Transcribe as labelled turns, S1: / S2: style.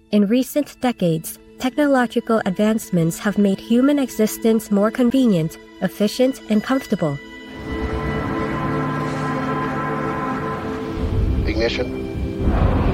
S1: In recent decades, technological advancements have made human existence more convenient, efficient, and comfortable.
S2: Ignition.